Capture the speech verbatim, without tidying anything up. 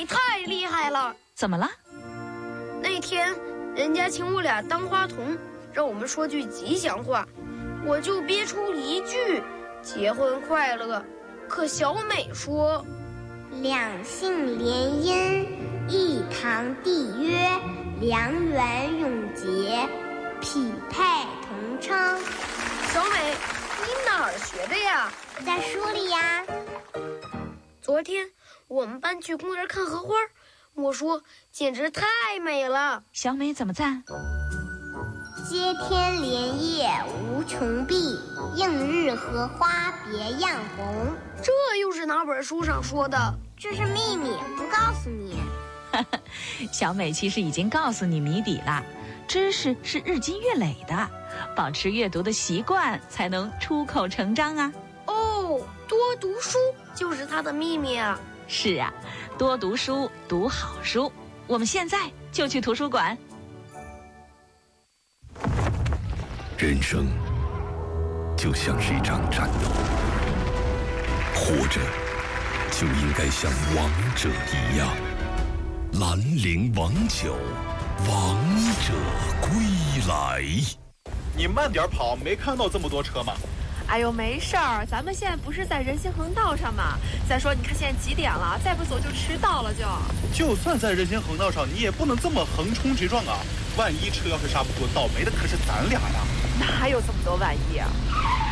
美太厉害了！ 怎么了？ 那天人家请我俩当花童，让我们说句吉祥话，我就憋出一句“结婚快乐”。可小美说：“ 两姓联姻，一堂缔约，良缘永结，匹配同称。” 小美，你哪儿学的呀？ 在书里呀。 昨天我们班去公园看荷花，我说简直太美了。 小美怎么赞？ 接天莲叶无穷碧，映日荷花别样红。 这又是哪本书上说的？ 这是秘密，不告诉你。 小美其实已经告诉你谜底了，知识是日积月累的，保持阅读的习惯才能出口成章啊。 哦，多读书就是它的秘密啊。 是啊，多读书，读好书。我们现在就去图书馆。 人生就像是一场战斗，活着就应该像王者一样。兰陵王酒，王者归来。 你慢点跑，没看到这么多车吗？ 哎呦，没事儿，咱们现在不是在人行横道上吗？再说，你看现在几点了？再不走就迟到了就。 就算在人行横道上，你也不能这么横冲直撞啊！万一车要是刹不住，倒霉的可是咱俩呀！ 哪有这么多万一啊？